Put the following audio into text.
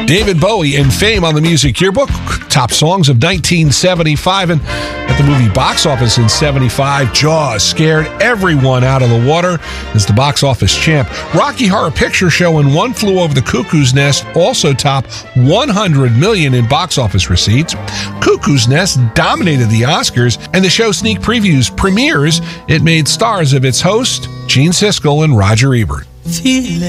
David Bowie in Fame on the Music Yearbook, top songs of 1975. And at the movie box office in 75, Jaws scared everyone out of the water as the box office champ. Rocky Horror Picture Show and One Flew Over the Cuckoo's Nest also top 100 million in box office receipts. Cuckoo's Nest dominated the Oscars, and the show sneak previews premieres. It made stars of its host, Gene Siskel and Roger Ebert.